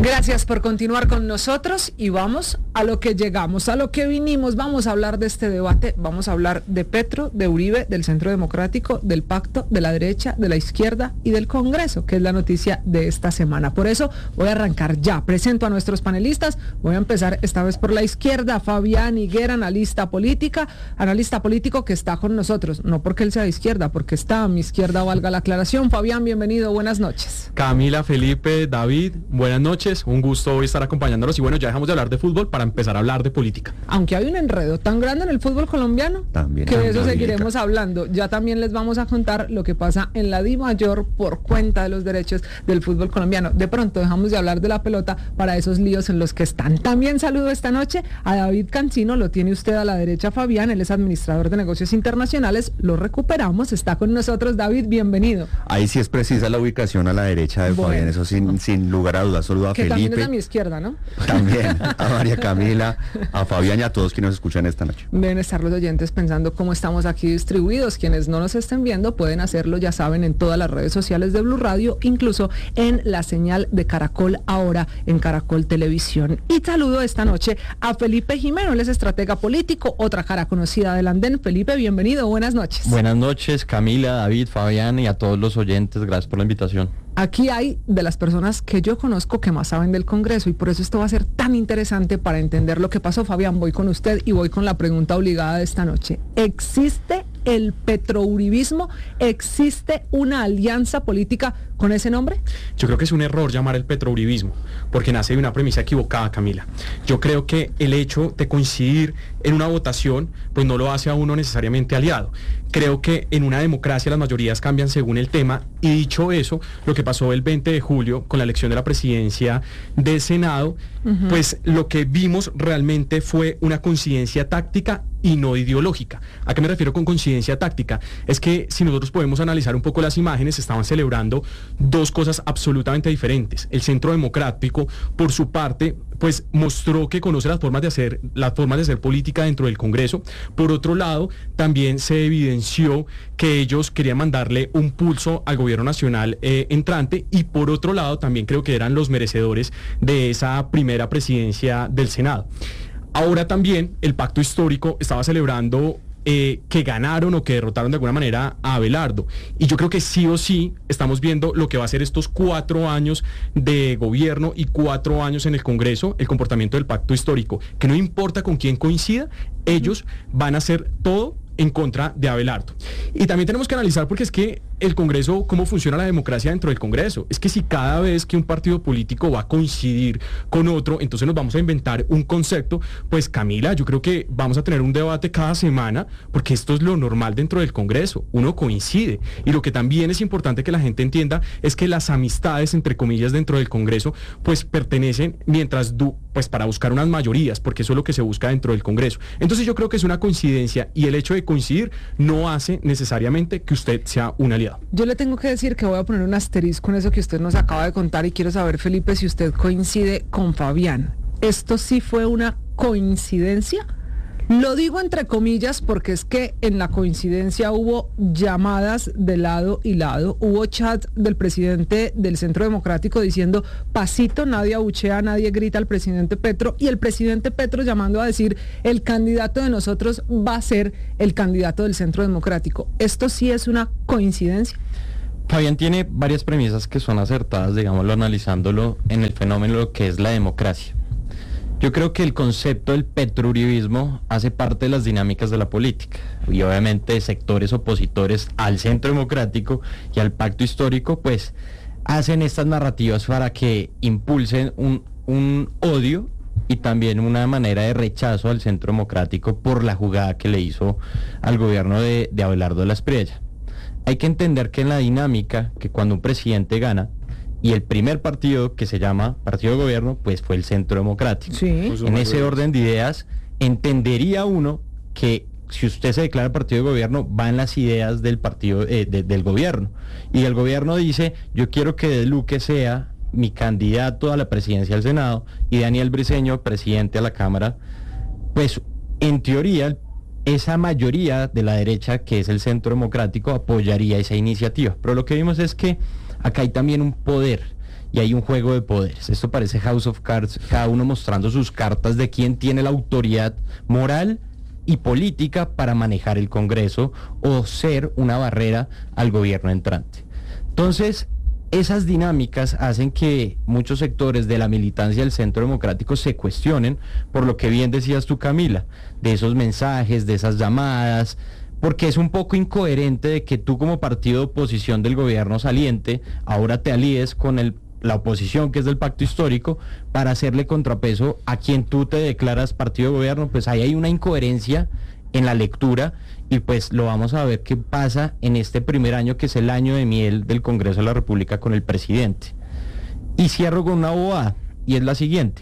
Gracias por continuar con nosotros y vamos a lo que llegamos, a lo que vinimos. Vamos a hablar de este debate, vamos a hablar de Petro, de Uribe, del Centro Democrático, del pacto, de la derecha, de la izquierda y del Congreso, que es la noticia de esta semana. Por eso voy a arrancar ya. Presento a nuestros panelistas. Voy a empezar esta vez por la izquierda. Fabián Higuera, analista político que está con nosotros. No porque él sea de izquierda, porque está a mi izquierda, valga la aclaración. Fabián, bienvenido, buenas noches. Camila, Felipe, David, buenas noches. Un gusto hoy estar acompañándonos y bueno, ya dejamos de hablar de fútbol para empezar a hablar de política. Aunque hay un enredo tan grande en el fútbol colombiano, también, que de eso seguiremos hablando. Ya también les vamos a contar lo que pasa en la DIMAYOR por cuenta de los derechos del fútbol colombiano. De pronto dejamos de hablar de la pelota para esos líos en los que están. También saludo esta noche a David Cancino, lo tiene usted a la derecha, Fabián, él es administrador de negocios internacionales, lo recuperamos, está con nosotros. David, bienvenido. Ahí sí es precisa la ubicación a la derecha de Fabián, eso sin lugar a dudas. Saludo a que Felipe. También es a mi izquierda, ¿no? También a María Camila, a Fabián y a todos quienes nos escuchan esta noche. Deben estar los oyentes pensando cómo estamos aquí distribuidos. Quienes no nos estén viendo pueden hacerlo, ya saben, en todas las redes sociales de Blue Radio, incluso en la señal de Caracol ahora en Caracol Televisión. Y saludo esta noche a Felipe Jimeno, él es estratega político, otra cara conocida del andén. Felipe, bienvenido, buenas noches. Buenas noches, Camila, David, Fabián y a todos los oyentes, gracias por la invitación. Aquí hay de las personas que yo conozco que más saben del Congreso y por eso esto va a ser tan interesante para entender lo que pasó. Fabián, voy con usted y voy con la pregunta obligada de esta noche. ¿Existe el petrouribismo? ¿Existe una alianza política con ese nombre? Yo creo que es un error llamar el petrouribismo, porque nace de una premisa equivocada, Camila. Yo creo que el hecho de coincidir en una votación, pues no lo hace a uno necesariamente aliado. Creo que en una democracia las mayorías cambian según el tema, y dicho eso, lo que pasó el 20 de julio con la elección de la presidencia del Senado, pues lo que vimos realmente fue una coincidencia táctica y no ideológica. ¿A qué me refiero con coincidencia táctica? Es que si nosotros podemos analizar un poco las imágenes, estaban celebrando dos cosas absolutamente diferentes. El Centro Democrático, por su parte, pues mostró que conoce las formas de hacer política dentro del Congreso. Por otro lado, también se evidenció que ellos querían mandarle un pulso al gobierno nacional entrante, y por otro lado también creo que eran los merecedores de esa primera presidencia del Senado. Ahora también el pacto histórico estaba celebrando que ganaron o que derrotaron de alguna manera a Abelardo. Y yo creo que sí o sí estamos viendo lo que va a ser estos 4 años de gobierno y 4 años en el Congreso, el comportamiento del pacto histórico, que no importa con quién coincida, ellos van a hacer todo en contra de Abelardo. Y también tenemos que analizar, porque es que el Congreso, cómo funciona la democracia dentro del Congreso. Es que si cada vez que un partido político va a coincidir con otro, entonces nos vamos a inventar un concepto, pues Camila, yo creo que vamos a tener un debate cada semana, porque esto es lo normal dentro del Congreso, uno coincide. Y lo que también es importante que la gente entienda es que las amistades, entre comillas, dentro del Congreso, pues pertenecen pues para buscar unas mayorías, porque eso es lo que se busca dentro del Congreso. Entonces yo creo que es una coincidencia, y el hecho de coincidir no hace necesariamente que usted sea un aliado. Yo le tengo que decir que voy a poner un asterisco en eso que usted nos acaba de contar, y quiero saber, Felipe, si usted coincide con Fabián. ¿Esto sí fue una coincidencia? Lo digo entre comillas porque es que en la coincidencia hubo llamadas de lado y lado, hubo chat del presidente del Centro Democrático diciendo pasito, nadie abuchea, nadie grita al presidente Petro, y el presidente Petro llamando a decir el candidato de nosotros va a ser el candidato del Centro Democrático. ¿Esto sí es una coincidencia? Fabián tiene varias premisas que son acertadas, digámoslo, analizándolo en el fenómeno que es la democracia. Yo creo que el concepto del petrouribismo hace parte de las dinámicas de la política, y obviamente sectores opositores al Centro Democrático y al pacto histórico pues hacen estas narrativas para que impulsen un odio y también una manera de rechazo al Centro Democrático por la jugada que le hizo al gobierno de Abelardo de la Espriella. Hay que entender que en la dinámica, que cuando un presidente gana, y el primer partido, que se llama Partido de Gobierno, pues fue el Centro Democrático. Sí. En ese orden de ideas, entendería uno que si usted se declara partido de gobierno, van las ideas del partido del gobierno. Y el gobierno dice, yo quiero que De Luque sea mi candidato a la presidencia del Senado y Daniel Briceño, presidente a la Cámara. Pues, en teoría, esa mayoría de la derecha, que es el Centro Democrático, apoyaría esa iniciativa. Pero lo que vimos es que acá hay también un poder, y hay un juego de poderes. Esto parece House of Cards, cada uno mostrando sus cartas de quién tiene la autoridad moral y política para manejar el Congreso o ser una barrera al gobierno entrante. Entonces, esas dinámicas hacen que muchos sectores de la militancia del Centro Democrático se cuestionen por lo que bien decías tú, Camila, de esos mensajes, de esas llamadas, porque es un poco incoherente de que tú como partido de oposición del gobierno saliente ahora te alíes con la oposición, que es del pacto histórico, para hacerle contrapeso a quien tú te declaras partido de gobierno. Pues ahí hay una incoherencia en la lectura y pues lo vamos a ver qué pasa en este primer año, que es el año de miel del Congreso de la República con el presidente. Y cierro con una bobada, y es la siguiente: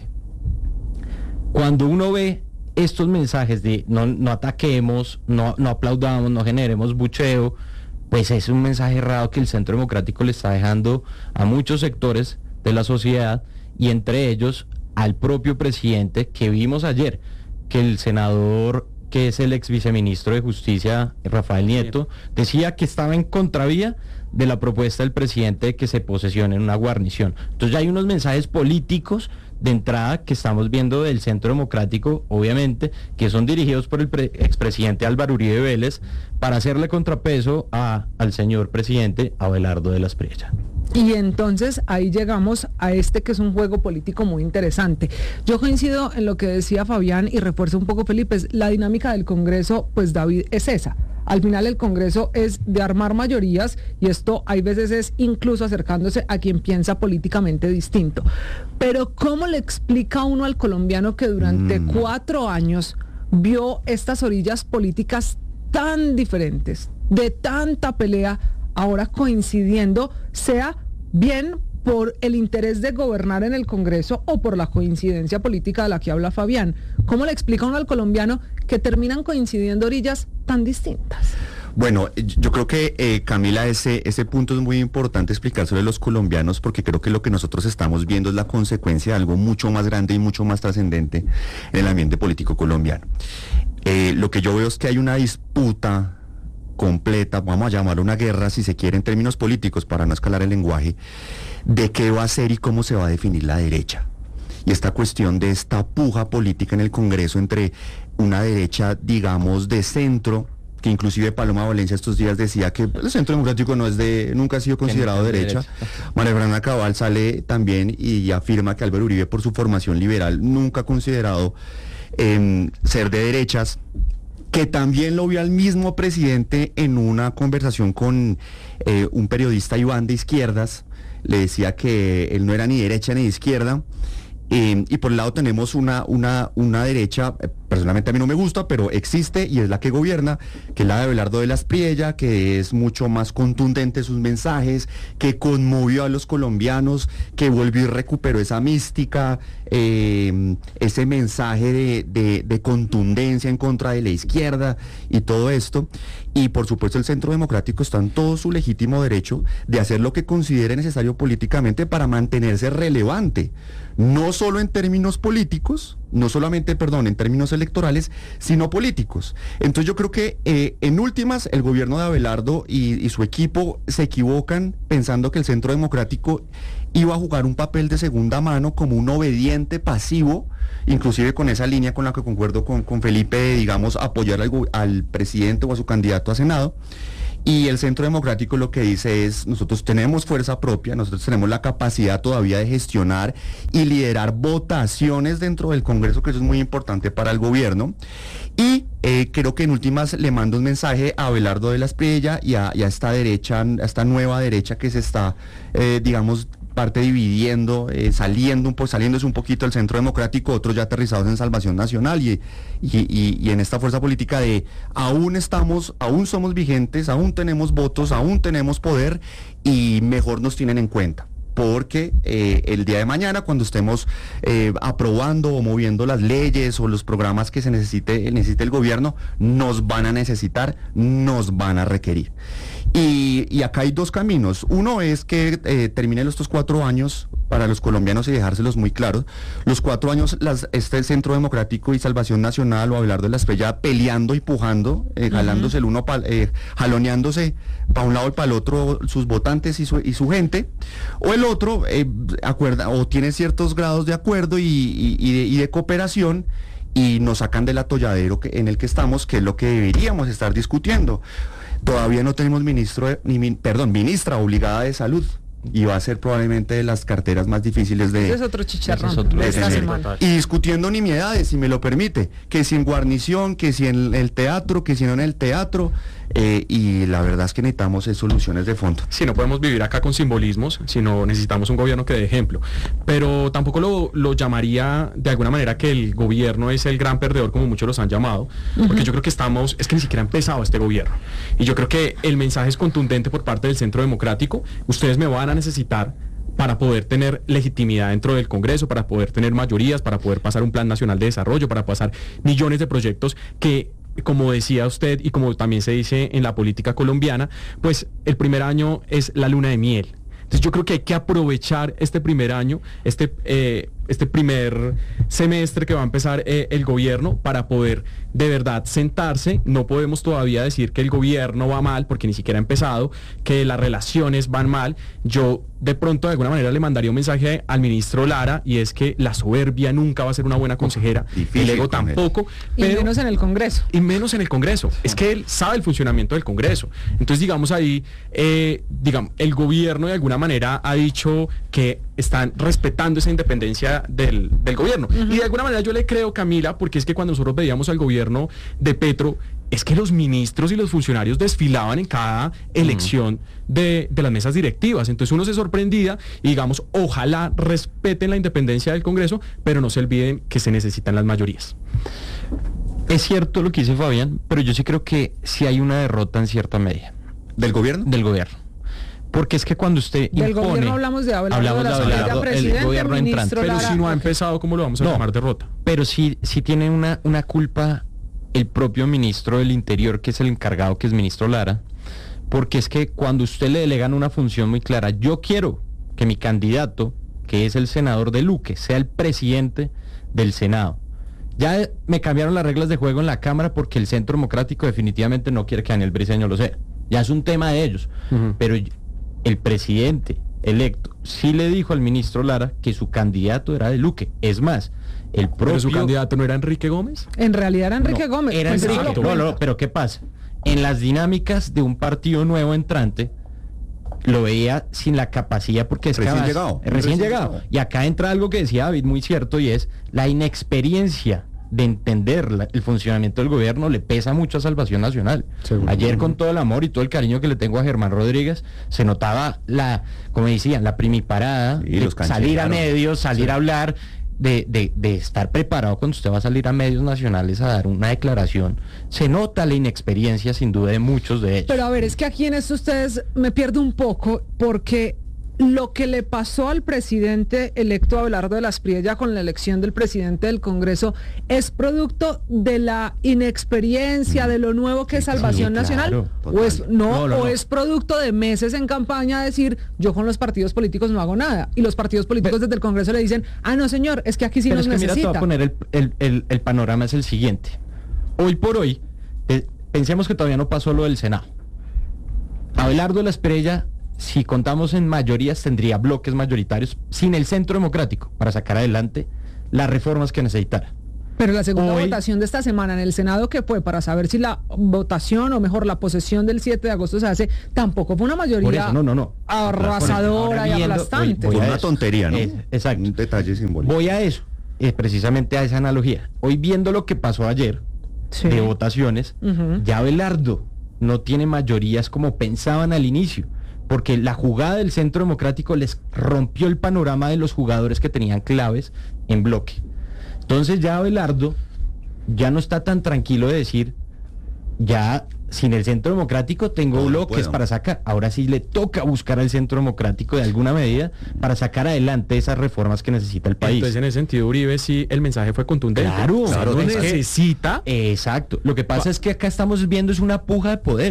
cuando uno ve estos mensajes de no ataquemos, no aplaudamos, no generemos bucheo, pues es un mensaje errado que el Centro Democrático le está dejando a muchos sectores de la sociedad, y entre ellos al propio presidente, que vimos ayer que el senador, que es el ex viceministro de Justicia, Rafael Nieto, decía que estaba en contravía de la propuesta del presidente de que se posesione en una guarnición. Entonces ya hay unos mensajes políticos de entrada que estamos viendo del Centro Democrático, obviamente, que son dirigidos por el expresidente Álvaro Uribe Vélez, para hacerle contrapeso al señor presidente Abelardo de la Espriella. Y entonces ahí llegamos a este que es un juego político muy interesante. Yo coincido en lo que decía Fabián y refuerzo un poco Felipe, la dinámica del Congreso, pues David, es esa. Al final el Congreso es de armar mayorías y esto hay veces es incluso acercándose a quien piensa políticamente distinto. Pero ¿cómo le explica uno al colombiano que durante 4 años vio estas orillas políticas tan diferentes, de tanta pelea, ahora coincidiendo, sea bien por el interés de gobernar en el Congreso o por la coincidencia política de la que habla Fabián? ¿Cómo le explica uno al colombiano que terminan coincidiendo orillas tan distintas? Bueno, yo creo que, Camila, ese punto es muy importante explicar sobre los colombianos, porque creo que lo que nosotros estamos viendo es la consecuencia de algo mucho más grande y mucho más trascendente en el ambiente político colombiano. Lo que yo veo es que hay una disputa completa, vamos a llamar una guerra si se quiere en términos políticos para no escalar el lenguaje, de qué va a ser y cómo se va a definir la derecha. Y esta cuestión de esta puja política en el Congreso entre una derecha, digamos, de centro, que inclusive Paloma Valencia estos días decía que el Centro Democrático nunca ha sido considerado derecha. María Fernanda Cabal sale también y afirma que Álvaro Uribe, por su formación liberal, nunca ha considerado ser de derechas, que también lo vio al mismo presidente en una conversación con un periodista Iván de izquierdas. Le decía que él no era ni derecha ni izquierda. Y por el lado tenemos una derecha, personalmente a mí no me gusta, pero existe y es la que gobierna, que es la de Abelardo de la Espriella, que es mucho más contundente sus mensajes, que conmovió a los colombianos, que volvió y recuperó esa mística, ese mensaje de contundencia en contra de la izquierda y todo esto. Y por supuesto el Centro Democrático está en todo su legítimo derecho de hacer lo que considere necesario políticamente para mantenerse relevante, no solo en términos políticos, no solamente, en términos electorales, sino políticos. Entonces yo creo que en últimas el gobierno de Abelardo y su equipo se equivocan pensando que el Centro Democrático iba a jugar un papel de segunda mano como un obediente pasivo, inclusive con esa línea con la que concuerdo con Felipe, digamos, apoyar al presidente o a su candidato a Senado. Y el Centro Democrático lo que dice es, nosotros tenemos fuerza propia, nosotros tenemos la capacidad todavía de gestionar y liderar votaciones dentro del Congreso, que eso es muy importante para el gobierno. Y creo que en últimas le mando un mensaje a Abelardo de la Espriella y a esta derecha, a esta nueva derecha que se está, digamos, parte dividiendo, saliéndose un poquito del Centro Democrático, otros ya aterrizados en Salvación Nacional y en esta fuerza política de aún somos vigentes, aún tenemos votos, aún tenemos poder y mejor nos tienen en cuenta. Porque el día de mañana, cuando estemos aprobando o moviendo las leyes o los programas que necesite el gobierno, nos van a necesitar, nos van a requerir. Y acá hay dos caminos. Uno es que terminen estos 4 años para los colombianos y dejárselos muy claros. Los 4 años, este Centro Democrático y Salvación Nacional o Abelardo de la Espriella peleando y pujando, jalándose el uno, jaloneándose para un lado y para el otro sus votantes y su gente. O el otro acuerda o tiene ciertos grados de acuerdo y de cooperación, y nos sacan del atolladero en el que estamos, que es lo que deberíamos estar discutiendo. Todavía no tenemos ministra obligada de salud, y va a ser probablemente de las carteras más difíciles de... Ese es otro chicharrón ese es otro de esta tener. semana. Y discutiendo nimiedades, si me lo permite, que si en guarnición, que si en el teatro, que si no en el teatro, y la verdad es que necesitamos soluciones de fondo. Sí, no podemos vivir acá con simbolismos, sino necesitamos un gobierno que dé ejemplo. Pero tampoco lo llamaría de alguna manera que el gobierno es el gran perdedor, como muchos los han llamado, porque yo creo que es que ni siquiera ha empezado este gobierno. Y yo creo que el mensaje es contundente por parte del Centro Democrático. Ustedes me van a necesitar para poder tener legitimidad dentro del Congreso, para poder tener mayorías, para poder pasar un plan nacional de desarrollo, para pasar millones de proyectos que, como decía usted y como también se dice en la política colombiana, pues el primer año es la luna de miel. Entonces yo creo que hay que aprovechar este primer año, este primer semestre que va a empezar el gobierno, para poder de verdad sentarse. No podemos todavía decir que el gobierno va mal porque ni siquiera ha empezado, que las relaciones van mal. Yo de pronto de alguna manera le mandaría un mensaje al ministro Lara, y es que la soberbia nunca va a ser una buena consejera, el ego tampoco. Y menos en el Congreso. Y menos en el Congreso. Es que él sabe el funcionamiento del Congreso. Entonces, digamos ahí, el gobierno de alguna manera ha dicho que están respetando esa independencia del gobierno. Y de alguna manera yo le creo, Camila, porque es que cuando nosotros veíamos al gobierno de Petro, es que los ministros y los funcionarios desfilaban en cada elección de las mesas directivas. Entonces uno se sorprendía y, digamos, ojalá respeten la independencia del Congreso, pero no se olviden que se necesitan las mayorías. Es cierto lo que dice Fabián, pero yo sí creo que sí hay una derrota en cierta medida. ¿Del gobierno? Del gobierno. Porque es que cuando usted del impone... gobierno hablamos de Abelardo de la Espriella, presidente, el gobierno entrante. Pero Lara, si no ha empezado, ¿cómo lo vamos a llamar derrota? Pero sí tiene una culpa el propio ministro del Interior, que es el encargado, que es ministro Lara, porque es que cuando usted le delegan una función muy clara, yo quiero que mi candidato, que es el senador de Luque, sea el presidente del Senado. Ya me cambiaron las reglas de juego en la Cámara porque el Centro Democrático definitivamente no quiere que Daniel Briceño lo sea. Ya es un tema de ellos. Pero el presidente electo sí le dijo al ministro Lara que su candidato era de Luque. Es más, el propio... ¿Pero su candidato no era Enrique Gómez? En realidad era Enrique Gómez. Era Pues Enrique. No, pero ¿qué pasa? En las dinámicas de un partido nuevo entrante, lo veía sin la capacidad, porque es recién que llegado. Recién llegado. Y acá entra algo que decía David muy cierto, y es la inexperiencia de entender el funcionamiento del gobierno le pesa mucho a Salvación Nacional. Seguro. Ayer, con todo el amor y todo el cariño que le tengo a Germán Rodríguez, se notaba como decían, la primiparada, y de los salir a cancherearon. medios, salir a hablar, de estar preparado cuando usted va a salir a medios nacionales a dar una declaración. Se nota la inexperiencia, sin duda, de muchos de ellos. Pero a ver, es que aquí en esto ustedes me pierdo un poco, porque lo que le pasó al presidente electo Abelardo de la Espriella con la elección del presidente del Congreso es producto de la inexperiencia, de lo nuevo que es Salvación sí, Nacional, claro, o es No. o es producto de meses en campaña decir yo con los partidos políticos no hago nada, y los partidos políticos desde el Congreso le dicen no señor, es que aquí sí Pero nos es que mira, te necesita. voy a poner el panorama es el siguiente. Hoy por hoy, pensemos que todavía no pasó lo del Senado. Abelardo de la Espriella, si contamos en mayorías, tendría bloques mayoritarios sin el Centro Democrático para sacar adelante las reformas que necesitara. Pero la segunda Hoy- votación de esta semana en el Senado, que fue para saber si la votación, o mejor la posesión del 7 de agosto se hace, tampoco fue una mayoría Por eso, no. arrasadora Ahora y viendo- aplastante. voy Fue a una eso. tontería, ¿no? Exacto. Un detalle simbólico. Voy a eso, precisamente a esa analogía. Hoy, viendo lo que pasó ayer, Sí. de votaciones, Ujú. ya Abelardo no tiene mayorías como pensaban al inicio, porque la jugada del Centro Democrático les rompió el panorama de los jugadores que tenían claves en bloque. Entonces ya Abelardo ya no está tan tranquilo de decir, ya sin el Centro Democrático tengo No, no bloques puedo. para sacar. Ahora sí le toca buscar al Centro Democrático de alguna medida para sacar adelante esas reformas que necesita el país. Entonces, en ese sentido, Uribe, sí, el mensaje fue contundente. Claro, Se claro, lo es que- necesita. Exacto. Lo que pasa es que acá estamos viendo es una puja de poderes.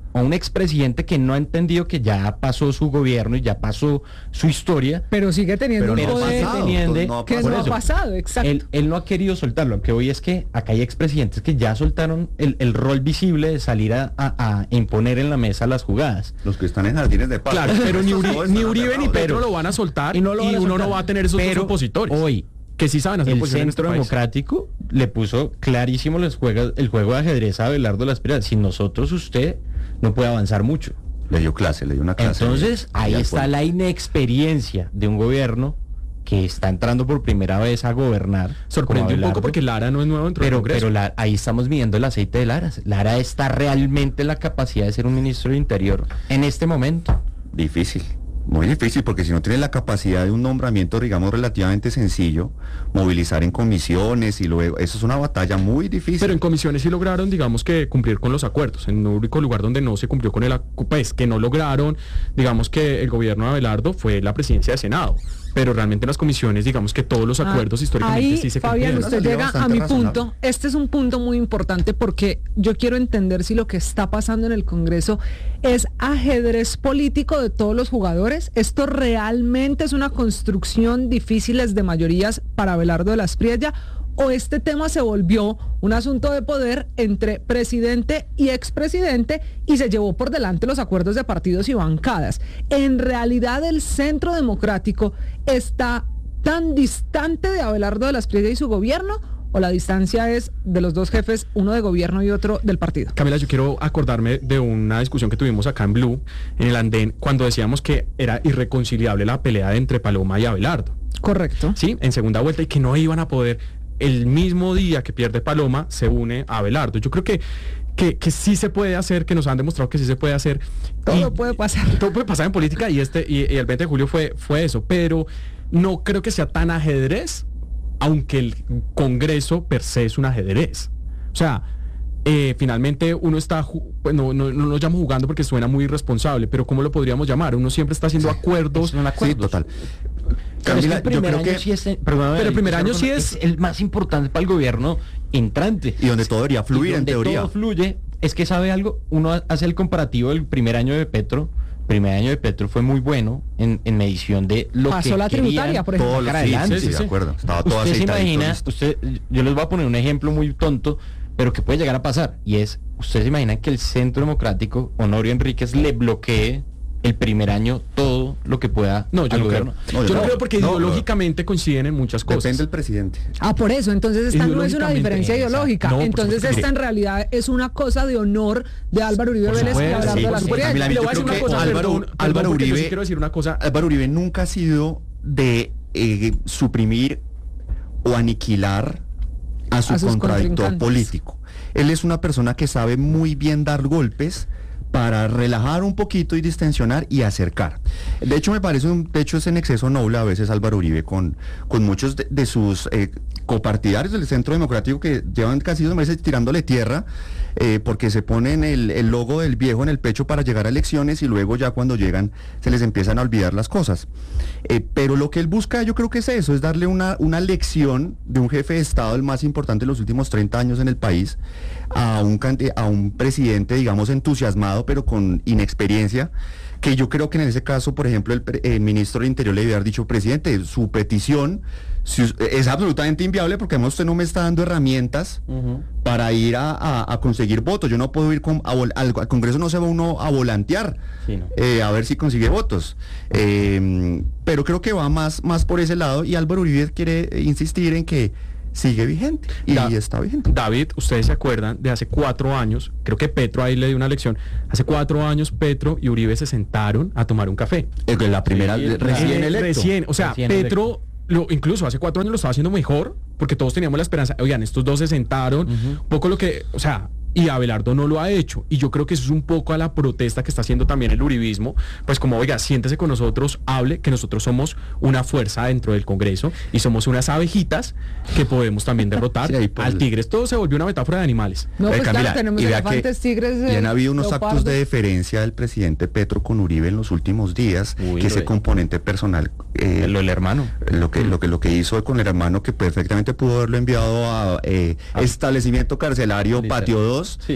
a un expresidente que no ha entendido que ya pasó su gobierno y ya pasó su historia. Pero sigue teniendo Pero un no ha poder pasado, teniente, no ha que pasado. no ha pasado, exacto. Él no ha querido soltarlo. Lo que hoy es que acá hay expresidentes que ya soltaron el rol visible de salir a imponer en la mesa las jugadas. Los que están en jardines de paz. Claro, pero ni Uribe ni Petro Pero- lo van a soltar y y, no lo van a uno soltar. no va a tener esos dos Pero opositores. hoy que sí saben hacer el oposición en este Centro país. Democrático le puso clarísimo el juego de ajedrez a Abelardo Las Piedras. Sin nosotros usted no puede avanzar mucho. Le dio una clase. Entonces ahí está la inexperiencia de un gobierno que está entrando por primera vez a gobernar. Sorprende como un poco Abelardo. porque Lara no es nuevo dentro del Congreso. Pero ahí estamos midiendo el aceite de Lara. Lara está realmente en la capacidad de ser un ministro del Interior en este momento. Difícil, muy difícil, porque si no tiene la capacidad de un nombramiento, digamos, relativamente sencillo, movilizar en comisiones y luego, eso es una batalla muy difícil. Pero en comisiones sí lograron, digamos, que cumplir con los acuerdos. En el único lugar donde no se cumplió con pues que no lograron, digamos, que el gobierno de Abelardo fue la presidencia de Senado. Pero realmente en las comisiones, digamos que todos los acuerdos históricamente Ahí, sí se Fabián, cumplieron. usted Una salida llega a bastante mi razonable. punto. Este es un punto muy importante porque yo quiero entender si lo que está pasando en el Congreso es ajedrez político de todos los jugadores. Esto realmente es una construcción difícil de mayorías para Abelardo de la Espriella, o este tema se volvió un asunto de poder entre presidente y expresidente y se llevó por delante los acuerdos de partidos y bancadas. En realidad el Centro Democrático está tan distante de Abelardo de la Espriella y su gobierno, o la distancia es de los dos jefes, uno de gobierno y otro del partido. Camila, yo quiero acordarme de una discusión que tuvimos acá en Blue, en el andén, cuando decíamos que era irreconciliable la pelea entre Paloma y Abelardo. Correcto. Sí, en segunda vuelta, y que no iban a poder, el mismo día que pierde Paloma, se une a Abelardo. Yo creo que sí se puede hacer, que nos han demostrado que sí se puede hacer. Todo puede pasar. Todo puede pasar en política y el 20 de julio fue eso, pero no creo que sea tan ajedrez, aunque el Congreso per se es un ajedrez. O sea, finalmente uno está, pues no lo llamo jugando porque suena muy irresponsable, pero ¿cómo lo podríamos llamar? Uno siempre está haciendo acuerdos. Sí, total. Pero es que Camila, el primer yo creo año que sí es, perdóname, Pero el primer año sí es el más importante para el gobierno entrante. y donde todo debería fluir Y en donde teoría. todo fluye, es que sabe algo, uno hace el comparativo del primer año de Petro. El primer año de Petro fue muy bueno en medición de lo Pasó que la querían tributaria, por ejemplo. Todos los sacar adelante. sí, de acuerdo. Estaba todo Usted se aceitadito, imagina, listo. yo les voy a poner un ejemplo muy tonto, pero que puede llegar a pasar, y es, usted se imagina que el Centro Democrático, Honorio Enríquez, le bloquee el primer año todo lo que pueda No, yo al no creo. gobierno. No, yo no no. creo porque No, ideológicamente coinciden en muchas cosas. Depende del presidente. Ah, por eso, entonces esta no es una Ideológicamente, diferencia ideológica. exacto. No, por Entonces supuesto. esta en realidad es una cosa de honor de Álvaro Uribe Por Vélez y supuesto, Abelardo sí, de por la supuesto. Espriella. Camila, Le yo voy a decir creo una que cosa, Álvaro porque yo sí Uribe- quiero decir una cosa. Álvaro Uribe nunca ha sido de suprimir o aniquilar a su A sus contradictor contrincantes. político. Él es una persona que sabe muy bien dar golpes para relajar un poquito y distensionar y acercar. De hecho, me parece es en exceso noble a veces Álvaro Uribe con muchos de sus copartidarios del Centro Democrático que llevan casi 2 meses tirándole tierra porque se ponen el logo del viejo en el pecho para llegar a elecciones y luego ya cuando llegan se les empiezan a olvidar las cosas. Pero lo que él busca, yo creo que es eso, es darle una lección de un jefe de Estado, el más importante de los últimos 30 años en el país, a un presidente, digamos, entusiasmado, pero con inexperiencia, que yo creo que en ese caso, por ejemplo, el ministro del Interior le debe haber dicho, presidente, su petición es absolutamente inviable porque además usted no me está dando herramientas para ir a conseguir votos. Yo no puedo ir al Congreso, no se va uno a volantear, Sí, no. a ver si consigue votos. Pero creo que va más por ese lado y Álvaro Uribe quiere insistir en que sigue vigente y está vigente. David, ustedes se acuerdan de hace 4 años, creo que Petro ahí le dio una lección, hace 4 años Petro y Uribe se sentaron a tomar un café. La primera, Sí, recién electo. Recién, o sea, Recién Petro, incluso hace 4 años lo estaba haciendo mejor, porque todos teníamos la esperanza, oigan, estos dos se sentaron, un poco lo que, o sea, y Abelardo no lo ha hecho, y yo creo que eso es un poco a la protesta que está haciendo también el uribismo, pues como, oiga, siéntese con nosotros, hable, que nosotros somos una fuerza dentro del Congreso, y somos unas abejitas que podemos también derrotar Sí, ahí por al el- tigre. Esto se volvió una metáfora de animales. No, pues Camila, claro, tenemos y vea elefantes, que tigres, y han habido unos actos leopardos. de deferencia del presidente Petro con Uribe en los últimos días, Uy, que ese lo de- componente personal, Lo del hermano. lo que hizo con el hermano, que perfectamente pudo haberlo enviado a establecimiento carcelario Literal. Patio 2, Sí.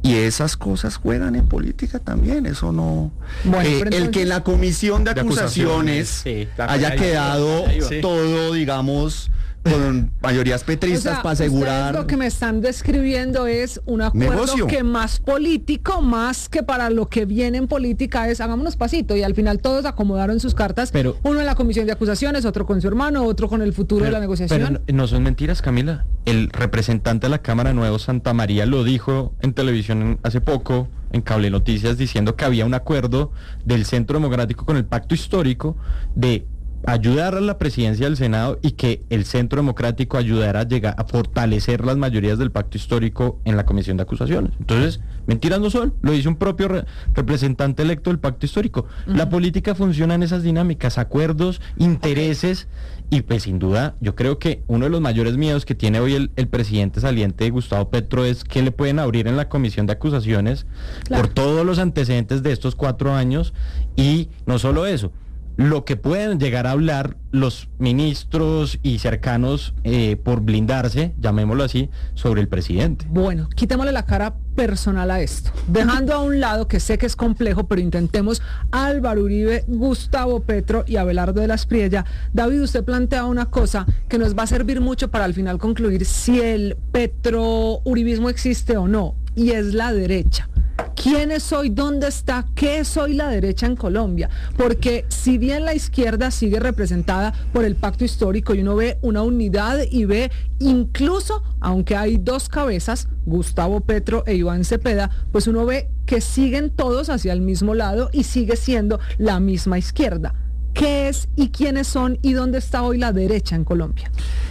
Y esas cosas juegan en política también, eso no... Bueno, pero el entonces- que en la comisión de De acusaciones acusaciones, sí, haya ahí va, quedado ahí va. todo, digamos, con mayorías petristas para asegurar... ustedes lo que me están describiendo es un acuerdo Negocio. que más político, más que para lo que viene en política es hagámonos pasito, y al final todos acomodaron sus cartas, Pero- uno en la comisión de acusaciones, otro con su hermano, otro con el futuro de la negociación. Pero no son mentiras, Camila. El representante de la Cámara Nuevo Santa María lo dijo en televisión hace poco, en Cable Noticias, diciendo que había un acuerdo del Centro Democrático con el Pacto Histórico de ayudar a la presidencia del Senado y que el Centro Democrático ayudara a llegar a fortalecer las mayorías del Pacto Histórico en la Comisión de Acusaciones. Entonces, mentiras no son, lo dice un propio representante electo del Pacto Histórico. La política funciona en esas dinámicas, acuerdos, intereses, y pues sin duda, yo creo que uno de los mayores miedos que tiene hoy el presidente saliente Gustavo Petro es que le pueden abrir en la Comisión de Acusaciones Claro. por todos los antecedentes de estos 4 años, y no solo eso, lo que pueden llegar a hablar los ministros y cercanos por blindarse, llamémoslo así, sobre el presidente. Bueno, quitémosle la cara personal a esto. Dejando a un lado, que sé que es complejo, pero intentemos Álvaro Uribe, Gustavo Petro y Abelardo de la Espriella. David, usted plantea una cosa que nos va a servir mucho para al final concluir si el petro-uribismo existe o no, y es la derecha. ¿Quién es hoy? ¿Dónde está? ¿Qué es hoy la derecha en Colombia? Porque si bien la izquierda sigue representada por el pacto histórico y uno ve una unidad y ve incluso, aunque hay dos cabezas, Gustavo Petro e Iván Cepeda, pues uno ve que siguen todos hacia el mismo lado y sigue siendo la misma izquierda. ¿Qué es y quiénes son y dónde está hoy la derecha en Colombia?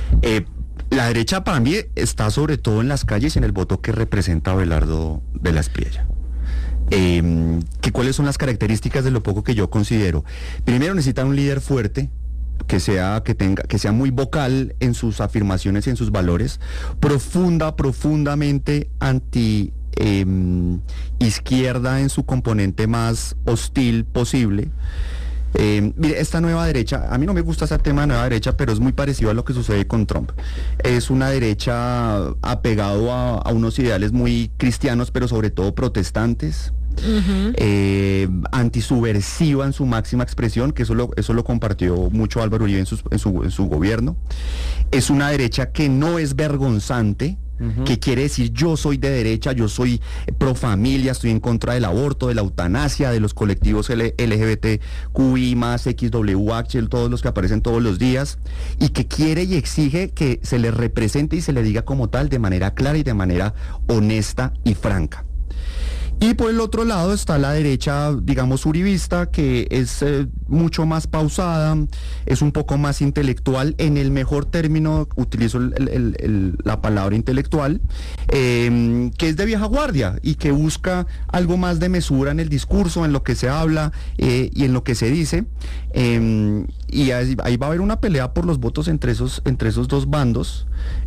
La derecha para mí está sobre todo en las calles y en el voto que representa Abelardo de la Espriella. ¿Cuáles son las características de lo poco que yo considero? Primero, necesitan un líder fuerte, que sea muy vocal en sus afirmaciones y en sus valores, profundamente anti izquierda en su componente más hostil posible. Mire, esta nueva derecha, a mí no me gusta ese tema de nueva derecha, pero es muy parecido a lo que sucede con Trump. Es una derecha apegado a unos ideales muy cristianos, pero sobre todo protestantes. Antisubversiva en su máxima expresión, que eso lo compartió mucho Álvaro Uribe en su gobierno. Es una derecha que no es vergonzante, que quiere decir yo soy de derecha, yo soy pro familia, estoy en contra del aborto, de la eutanasia, de los colectivos LGBTQI+, XWH, todos los que aparecen todos los días, y que quiere y exige que se le represente y se le diga como tal de manera clara y de manera honesta y franca. Y por el otro lado está la derecha, digamos, uribista, que es mucho más pausada, es un poco más intelectual, en el mejor término, utilizo la palabra intelectual, que es de vieja guardia y que busca algo más de mesura en el discurso, en lo que se habla y en lo que se dice. Y ahí va a haber una pelea por los votos entre esos dos bandos,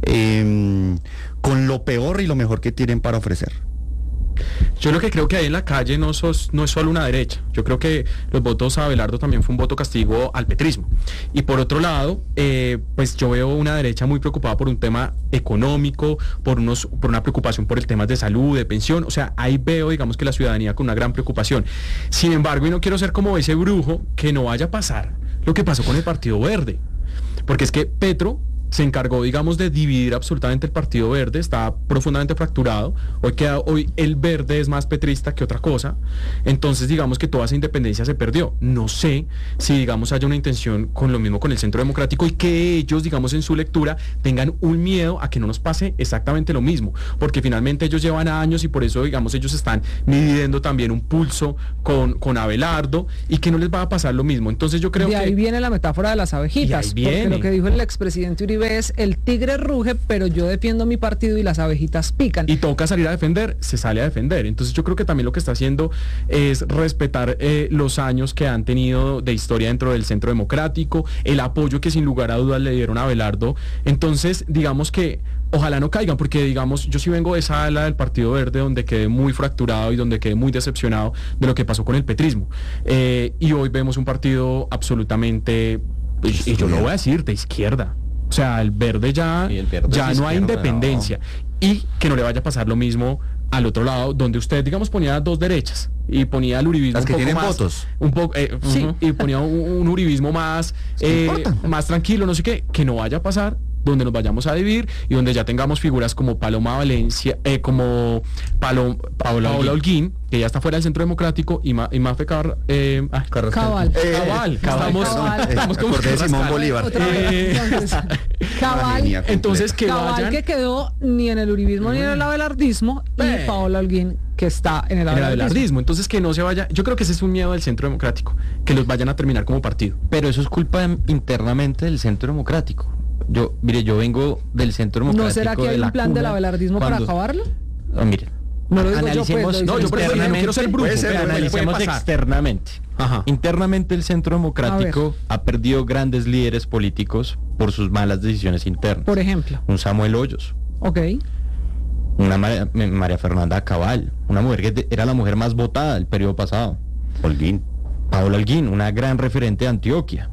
con lo peor y lo mejor que tienen para ofrecer. Yo lo que creo que hay en la calle no es solo una derecha. Yo creo que los votos a Abelardo también fue un voto castigo al petrismo. Y por otro lado, pues yo veo una derecha muy preocupada por un tema económico, por una preocupación por el tema de salud, de pensión. O sea, ahí veo, digamos, que la ciudadanía con una gran preocupación. Sin embargo, y no quiero ser como ese brujo, que no vaya a pasar lo que pasó con el Partido Verde. Porque es que Petro se encargó, digamos, de dividir absolutamente el Partido Verde, está profundamente fracturado. Hoy el Verde es más petrista que otra cosa. Entonces, digamos que toda esa independencia se perdió. No sé si, digamos, haya una intención con lo mismo con el Centro Democrático y que ellos, digamos, en su lectura tengan un miedo a que no nos pase exactamente lo mismo, porque finalmente ellos llevan años y por eso, digamos, ellos están midiendo también un pulso con Abelardo y que no les va a pasar lo mismo. Entonces yo creo de que... ahí viene la metáfora de las abejitas, Y ahí viene. porque lo que dijo el expresidente Uribe es el tigre ruge, pero yo defiendo mi partido y las abejitas pican. Y toca salir a defender, se sale a defender. Entonces yo creo que también lo que está haciendo es respetar los años que han tenido de historia dentro del Centro Democrático, el apoyo que sin lugar a dudas le dieron a Abelardo. Entonces, digamos que ojalá no caigan, porque digamos, yo sí vengo de esa ala del Partido Verde donde quedé muy fracturado y donde quedé muy decepcionado de lo que pasó con el petrismo. Y hoy vemos un partido absolutamente, y yo lo voy a decir, de izquierda. O sea, el Verde ya, Sí, el Verde ya es no hay izquierda, independencia. Y que no le vaya a pasar lo mismo al otro lado, donde usted, digamos, ponía dos derechas y ponía el uribismo las que un poco tienen más, votos. un poco, sí, y ponía un uribismo más, más tranquilo, no sé qué, que no vaya a pasar, donde nos vayamos a dividir y donde ya tengamos figuras como Paloma Valencia, como Paola Holguín, que ya está fuera del Centro Democrático, y Mafe Cabal. Estamos como acordé de Simón Bolívar. Cabal, entonces que Cabal vayan que quedó ni en el uribismo ni en el abelardismo, y Paola Holguín que está en el abelardismo. Entonces que no se vaya, yo creo que ese es un miedo del Centro Democrático, que los vayan a terminar como partido. Pero eso es culpa internamente del Centro Democrático. Yo vengo del Centro Democrático. ¿No será que hay un plan del abelardismo para acabarlo? No, miren. No lo digo analicemos, yo, pues, yo por eso dije, no quiero ser brujo, pero analicemos externamente. Ajá. Internamente el Centro Democrático ha perdido grandes líderes políticos por sus malas decisiones internas. Por ejemplo. Un Samuel Hoyos. Ok. Una María Fernanda Cabal, una mujer que era la mujer más votada del periodo pasado. Holguín. Paola Holguín, una gran referente de Antioquia.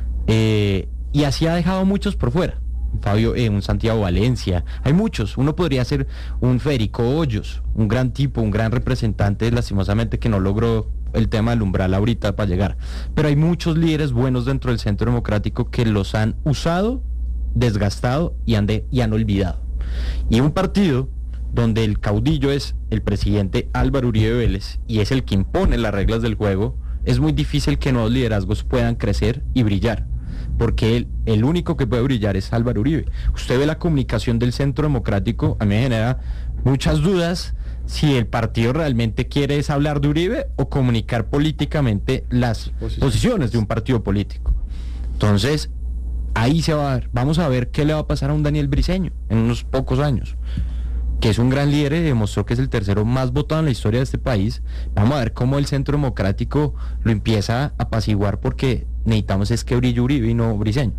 Y así ha dejado muchos por fuera. Fabio, un Santiago Valencia, hay muchos. Uno podría ser un Federico Hoyos, un gran tipo, un gran representante, lastimosamente que no logró el tema del umbral ahorita para llegar. Pero hay muchos líderes buenos dentro del Centro Democrático que los han usado, desgastado y han olvidado. Y un partido donde el caudillo es el presidente Álvaro Uribe Vélez y es el que impone las reglas del juego, es muy difícil que nuevos liderazgos puedan crecer y brillar. Porque el único que puede brillar es Álvaro Uribe. Usted ve la comunicación del Centro Democrático, a mí me genera muchas dudas si el partido realmente quiere es hablar de Uribe o comunicar políticamente las posiciones de un partido político. Entonces, ahí se va a ver. Vamos a ver qué le va a pasar a un Daniel Briceño en unos pocos años, que es un gran líder y demostró que es el tercero más votado en la historia de este país. Vamos a ver cómo el Centro Democrático lo empieza a apaciguar, porque necesitamos es que brille Uribe y no Briceño.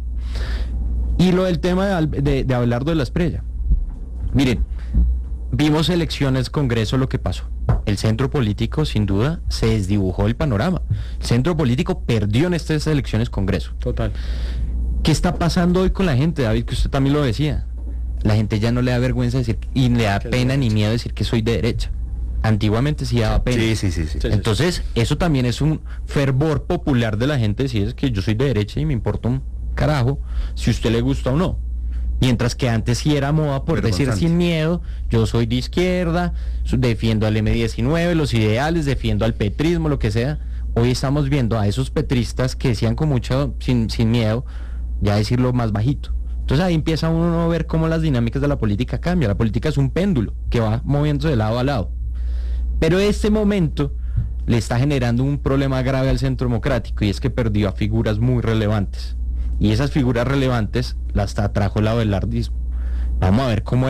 Y lo del tema de Abelardo de la Espriella. Miren, vimos elecciones, Congreso, lo que pasó. El centro político, sin duda, se desdibujó el panorama. El centro político perdió en estas elecciones, Congreso. Total. ¿Qué está pasando hoy con la gente, David, que usted también lo decía? La gente ya no le da vergüenza decir, y le da pena ni miedo decir que soy de derecha. Antiguamente sí daba pena. Sí. Entonces, eso también es un fervor popular de la gente, decir es que yo soy de derecha y me importa un carajo si a usted le gusta o no. Mientras que antes sí era moda por decir sin miedo, yo soy de izquierda, defiendo al M19, los ideales, defiendo al petrismo, lo que sea. Hoy estamos viendo a esos petristas que decían con mucho, sin miedo, ya decirlo más bajito. Entonces ahí empieza uno a ver cómo las dinámicas de la política cambian. La política es un péndulo que va moviéndose de lado a lado. Pero este momento le está generando un problema grave al Centro Democrático, y es que perdió a figuras muy relevantes. Y esas figuras relevantes las atrajo el abelardismo. Vamos a ver cómo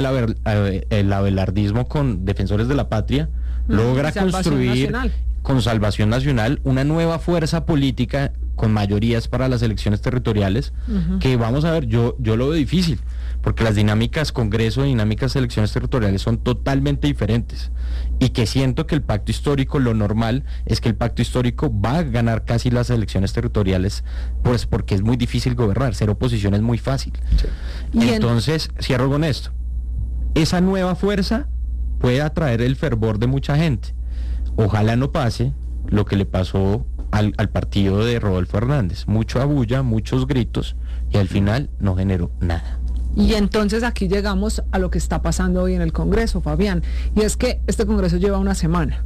el abelardismo con Defensores de la Patria logra construir con Salvación Nacional una nueva fuerza política con mayorías para las elecciones territoriales, que vamos a ver, yo lo veo difícil, porque las dinámicas Congreso, dinámicas elecciones territoriales son totalmente diferentes, y que siento que el pacto histórico, lo normal es que el pacto histórico va a ganar casi las elecciones territoriales, pues porque es muy difícil gobernar, ser oposición es muy fácil. Sí. Entonces, cierro con esto, esa nueva fuerza puede atraer el fervor de mucha gente. Ojalá no pase lo que le pasó al partido de Rodolfo Hernández, mucho abulla, muchos gritos, y al final no generó nada. Y entonces aquí llegamos a lo que está pasando hoy en el Congreso, Fabián, y es que este Congreso lleva una semana.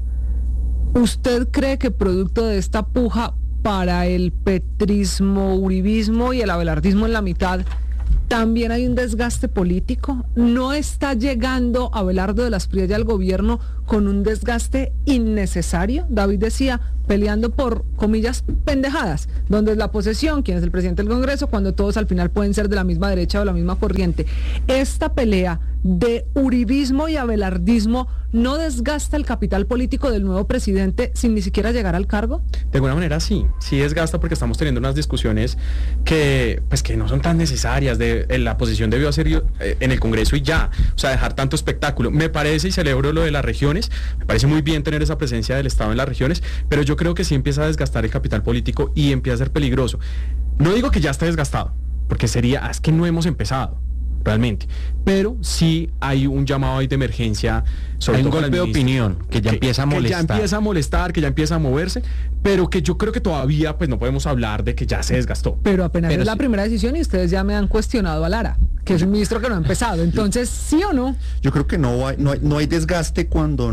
¿Usted cree que producto de esta puja para el petrismo, uribismo y el abelardismo en la mitad, también hay un desgaste político? ¿No está llegando Abelardo de la Espriella al gobierno con un desgaste innecesario? David decía, peleando por, comillas, pendejadas, donde es la posesión, quién es el presidente del Congreso, cuando todos al final pueden ser de la misma derecha o de la misma corriente. Esta pelea de uribismo y abelardismo no desgasta el capital político del nuevo presidente sin ni siquiera llegar al cargo. De alguna manera sí desgasta, porque estamos teniendo unas discusiones que no son tan necesarias. La posición debió ser en el Congreso y ya, o sea, dejar tanto espectáculo. Me parece, y celebro lo de las regiones, me parece muy bien tener esa presencia del Estado en las regiones, pero yo creo que sí empieza a desgastar el capital político y empieza a ser peligroso. No digo que ya esté desgastado, porque es que no hemos empezado. realmente. Pero sí hay un llamado ahí de emergencia, sobre Hay un todo para el golpe de ministro, opinión que ya empieza a molestar. Que ya empieza a molestar, que ya empieza a moverse, pero que yo creo que todavía pues no podemos hablar de que ya se desgastó. Pero apenas Pero es la sí. primera decisión y ustedes ya me han cuestionado a Lara, que es un ministro que no ha empezado. Entonces, ¿sí o no? Yo creo que no hay desgaste cuando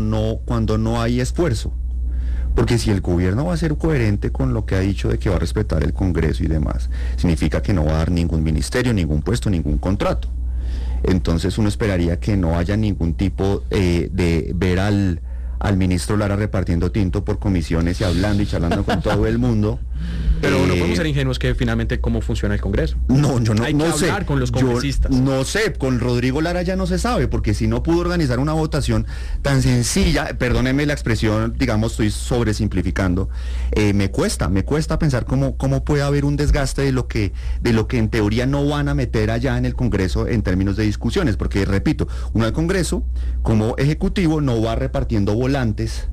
no hay esfuerzo. Porque si el gobierno va a ser coherente con lo que ha dicho de que va a respetar el Congreso y demás, significa que no va a dar ningún ministerio, ningún puesto, ningún contrato. Entonces uno esperaría que no haya ningún tipo de ver al ministro Lara repartiendo tinto por comisiones y hablando y charlando con todo el mundo. Pero no podemos ser ingenuos que finalmente cómo funciona el Congreso. No, yo no, Hay no que sé. hablar con los congresistas. Yo no sé, con Rodrigo Lara ya no se sabe, porque si no pudo organizar una votación tan sencilla, perdónenme la expresión, digamos, estoy sobresimplificando, me cuesta pensar cómo puede haber un desgaste de lo que en teoría no van a meter allá en el Congreso en términos de discusiones, porque repito, uno al Congreso, como ejecutivo, no va repartiendo volantes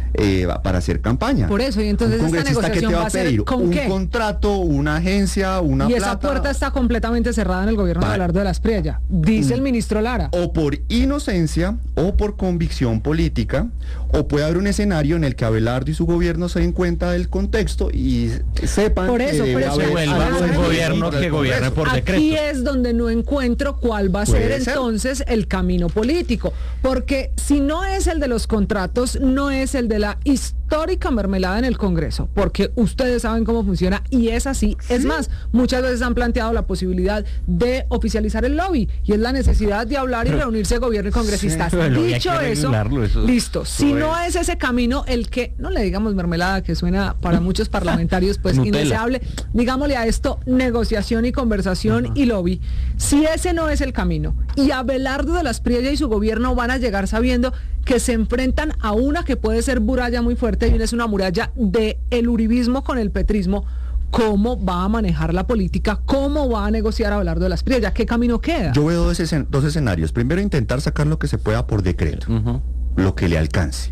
para hacer campaña. Por eso, y entonces Un esta congresista, ¿qué negociación te va a ser pedir? ¿con un qué? contrato, una agencia, una Y plata. esa puerta está completamente cerrada en el gobierno de Abelardo de la Espriella, dice el ministro Lara. O por inocencia o por convicción política, o puede haber un escenario en el que Abelardo y su gobierno se den cuenta del contexto y sepan Por eso, que debe pero haber se vuelva algo un de gobierno política que del gobierne Congreso. por decretos. Aquí es donde no encuentro cuál va a ser Puede ser. entonces el camino político, porque si no es el de los contratos, no es el de la histórica mermelada en el Congreso, porque ustedes saben cómo funciona y es así. Es más, muchas veces han planteado la posibilidad de oficializar el lobby y es la necesidad de hablar y reunirse gobierno y congresistas. Sí, pero hay Dicho que eso, regularlo, eso listo. Si es. no es ese camino el que, no le digamos mermelada, que suena para muchos parlamentarios pues Nutella. indeseable, digámosle a esto negociación y conversación y lobby. Si ese no es el camino y Abelardo de la Espriella y su gobierno van a llegar sabiendo que se enfrentan a una que puede ser muralla muy fuerte y una es una muralla de el uribismo con el petrismo, ¿cómo va a manejar la política? ¿Cómo va a negociar Abelardo de la Espriella? ¿Qué camino queda? Yo veo dos escenarios. Primero, intentar sacar lo que se pueda por decreto, lo que le alcance.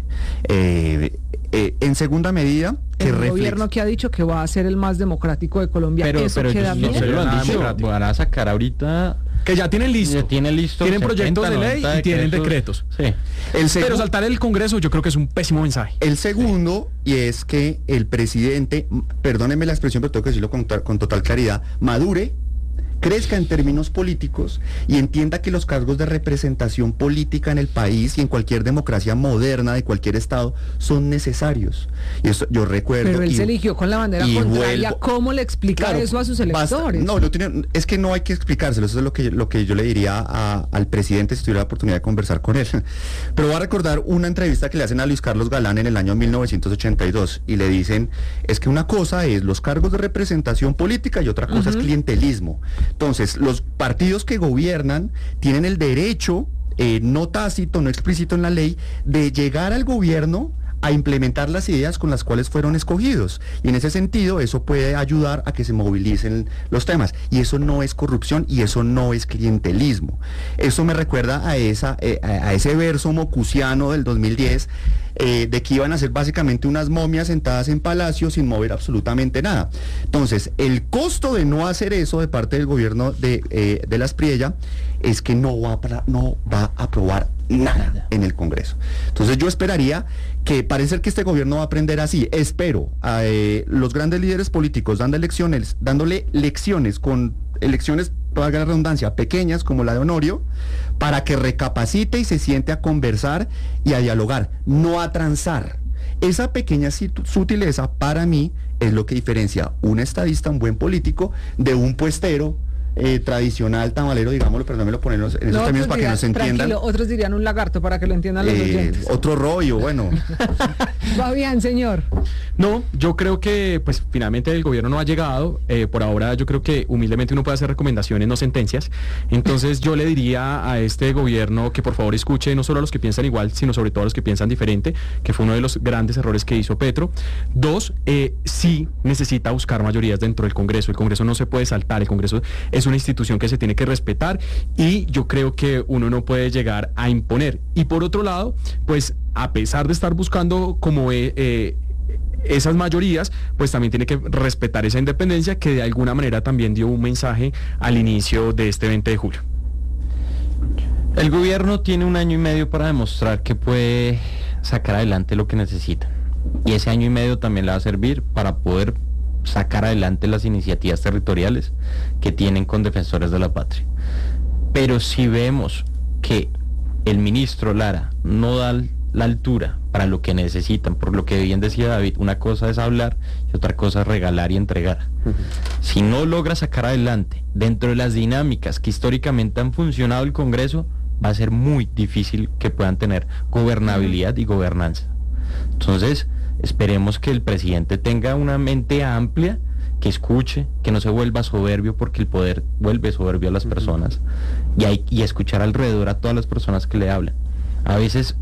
En segunda medida, que el gobierno que ha dicho que va a ser el más democrático de Colombia, Pero ¿eso queda ellos no bien? se lo han Nada dicho, democrático. van a sacar ahorita. Que ya tienen listo. Ya tienen listo. Tienen 70, proyectos de ley 90 y tienen decretos. Sí. Pero saltar el Congreso yo creo que es un pésimo mensaje. El segundo, y es que el presidente, perdónenme la expresión, pero tengo que decirlo con total claridad, madure, crezca en términos políticos y entienda que los cargos de representación política en el país y en cualquier democracia moderna de cualquier estado son necesarios. Y eso yo recuerdo. Pero él y- se eligió con la bandera y contraria. vuelvo- ¿Cómo le explica Claro, eso a sus basta. electores? No, es que no hay que explicárselo, eso es lo que yo le diría al presidente si tuviera la oportunidad de conversar con él. Pero voy a recordar una entrevista que le hacen a Luis Carlos Galán en el año 1982 y le dicen, es que una cosa es los cargos de representación política y otra cosa es clientelismo. Entonces, los partidos que gobiernan tienen el derecho, no tácito, no explícito en la ley, de llegar al gobierno a implementar las ideas con las cuales fueron escogidos. Y en ese sentido, eso puede ayudar a que se movilicen los temas. Y eso no es corrupción y eso no es clientelismo. Eso me recuerda a ese verso mocusiano del 2010, de que iban a ser básicamente unas momias sentadas en palacio sin mover absolutamente nada. Entonces, el costo de no hacer eso de parte del gobierno de la Espriella es que no va a aprobar nada en el Congreso. Entonces yo esperaría que parece que este gobierno va a aprender así. Espero a los grandes líderes políticos dándole lecciones con elecciones, valga la redundancia, pequeñas como la de Honorio, para que recapacite y se siente a conversar y a dialogar, no a transar. Esa pequeña sutileza para mí es lo que diferencia un estadista, un buen político, de un puestero tradicional, tamalero, digámoslo, pero no me lo ponemos en esos términos para que nos entiendan. Tranquilo, otros dirían un lagarto para que lo entiendan los oyentes. Otro rollo, bueno. Va bien, señor. No, yo creo que pues finalmente el gobierno no ha llegado. Por ahora yo creo que humildemente uno puede hacer recomendaciones, no sentencias. Entonces yo le diría a este gobierno que por favor escuche no solo a los que piensan igual, sino sobre todo a los que piensan diferente, que fue uno de los grandes errores que hizo Petro. Dos, sí necesita buscar mayorías dentro del Congreso. El Congreso no se puede saltar, el Congreso es una institución que se tiene que respetar y yo creo que uno no puede llegar a imponer. Y por otro lado, pues a pesar de estar buscando como esas mayorías, pues también tiene que respetar esa independencia que de alguna manera también dio un mensaje al inicio de este 20 de julio. El gobierno tiene 1 año y medio para demostrar que puede sacar adelante lo que necesita. Y ese año y medio también le va a servir para poder sacar adelante las iniciativas territoriales que tienen con defensores de la patria. Pero si vemos que el ministro Lara no da la altura para lo que necesitan, por lo que bien decía David, una cosa es hablar y otra cosa es regalar y entregar. Si no logra sacar adelante dentro de las dinámicas que históricamente han funcionado el Congreso, va a ser muy difícil que puedan tener gobernabilidad y gobernanza. Entonces, esperemos que el presidente tenga una mente amplia, que escuche, que no se vuelva soberbio, porque el poder vuelve soberbio a las personas, y escuchar alrededor a todas las personas que le hablan. A veces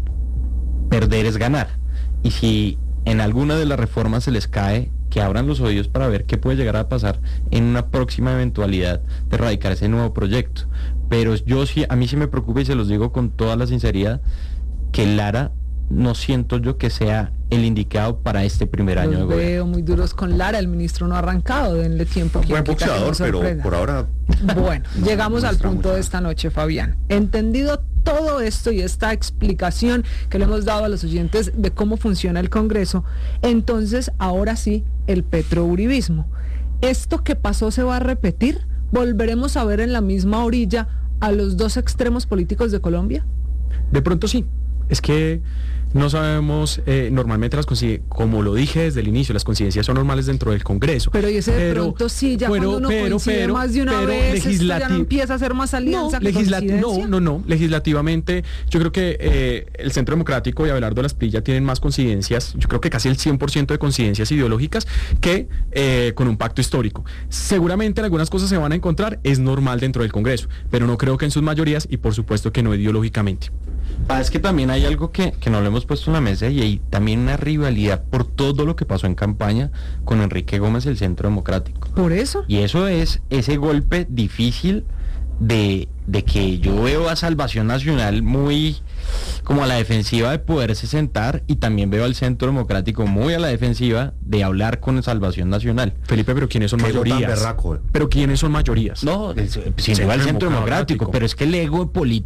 perder es ganar, y si en alguna de las reformas se les cae, que abran los oídos para ver qué puede llegar a pasar en una próxima eventualidad de radicar ese nuevo proyecto. Pero a mí sí me preocupa, y se los digo con toda la sinceridad, que Lara no siento yo que sea el indicado para este primer año de gobierno. Veo muy duros con Lara, el ministro no ha arrancado, denle tiempo. Buen boxeador, pero por ahora... Bueno, llegamos al punto de esta noche, Fabián. Entendido todo esto y esta explicación que le hemos dado a los oyentes de cómo funciona el Congreso, entonces ahora sí, el petrouribismo. ¿Esto que pasó se va a repetir? ¿Volveremos a ver en la misma orilla a los dos extremos políticos de Colombia? De pronto sí. Es que no sabemos, normalmente como lo dije desde el inicio, las coincidencias son normales dentro del Congreso. Pero y ese de pronto sí, ya cuando uno coincide más de una vez, esto ya no empieza a ser más alianza que coincidencia. No, legislativamente yo creo que el Centro Democrático y Abelardo Lasprilla tienen más coincidencias, yo creo que casi el 100% de coincidencias ideológicas que con un pacto histórico. Seguramente algunas cosas se van a encontrar, es normal dentro del Congreso, pero no creo que en sus mayorías y por supuesto que no ideológicamente. Es que también hay algo que no lo hemos puesto en la mesa, y hay también una rivalidad por todo lo que pasó en campaña con Enrique Gómez y el Centro Democrático. ¿Por eso? Y eso es ese golpe difícil de que yo veo a Salvación Nacional muy como a la defensiva de poderse sentar, y también veo al Centro Democrático muy a la defensiva de hablar con Salvación Nacional. Felipe, pero ¿quiénes son mayorías? ¿Pero quiénes son mayorías? No, sin duda el Centro Democrático, pero es que el ego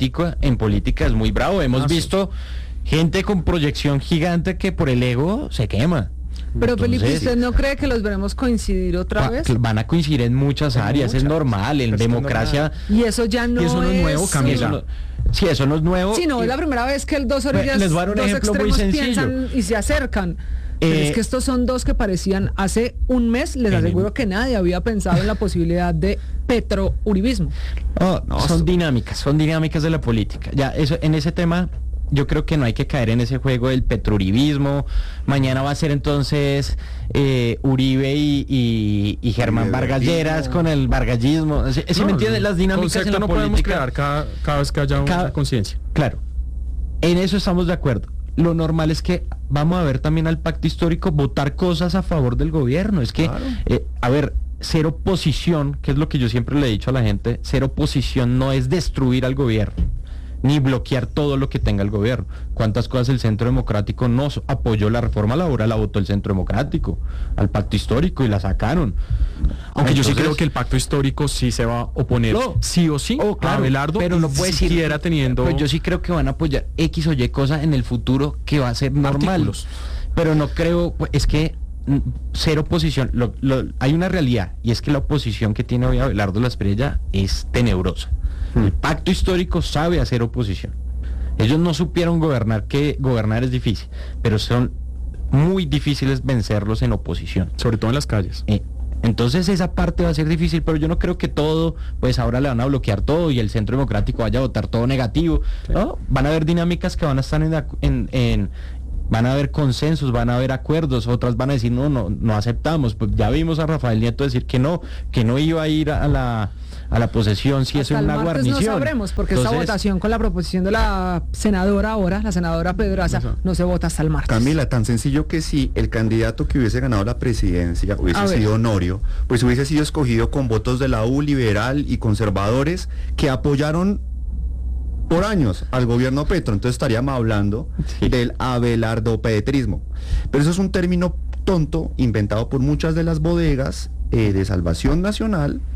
en política es muy bravo. Hemos visto gente con proyección gigante que por el ego se quema. Pero Felipe, ¿usted no cree que los veremos coincidir otra vez? Van a coincidir en muchas áreas, es normal, en democracia. Y eso ya no, eso no es nuevo, Camila. Sí, eso no es nuevo. Sí, no, es la primera vez que dos orillas, les voy a dar un dos ejemplo extremos muy sencillo. piensan y se acercan. Pero es que estos son dos que parecían hace un mes, les aseguro que nadie había pensado en la posibilidad de petrouribismo. Son dinámicas de la política. Ya, eso, en ese tema, yo creo que no hay que caer en ese juego del petrouribismo. Mañana va a ser entonces Uribe y Germán Vargas Lleras con el vargallismo. ¿Sí me entiende? Las dinámicas en la no política podemos crear cada vez que haya una conciencia. Claro, en eso estamos de acuerdo. Lo normal es que vamos a ver también al pacto histórico votar cosas a favor del gobierno. Es que, ser oposición, que es lo que yo siempre le he dicho a la gente, ser oposición no es destruir al gobierno, ni bloquear todo lo que tenga el gobierno. ¿Cuántas cosas el Centro Democrático no apoyó? La reforma laboral la votó el Centro Democrático, al pacto histórico, y la sacaron. Aunque yo sí creo que el pacto histórico sí se va a oponer, sí o sí, claro, a Abelardo, pero no puede siquiera teniendo... Pues yo sí creo que van a apoyar X o Y cosa en el futuro que va a ser normal. Artículos. Pero no creo, es que ser oposición, hay una realidad, y es que la oposición que tiene hoy Abelardo Lasprilla es tenebrosa. El pacto histórico sabe hacer oposición. Ellos no supieron gobernar, que gobernar es difícil, pero son muy difíciles vencerlos en oposición. Sobre todo en las calles. Entonces esa parte va a ser difícil, pero yo no creo que todo, pues ahora le van a bloquear todo y el Centro Democrático vaya a votar todo negativo. Sí. ¿No? Van a haber dinámicas que van a estar van a haber consensos, van a haber acuerdos, otras van a decir no aceptamos. Pues ya vimos a Rafael Nieto decir que no iba a ir a la posesión si hasta es una guarnición. No sabremos, porque esta votación con la proposición de la senadora Pedraza, no se vota hasta el martes. Camila, tan sencillo que si el candidato que hubiese ganado la presidencia hubiese sido Honorio, pues hubiese sido escogido con votos de la U, liberal y conservadores que apoyaron por años al gobierno Petro. Entonces estaríamos hablando del abelardopetrismo. Pero eso es un término tonto inventado por muchas de las bodegas de Salvación Nacional,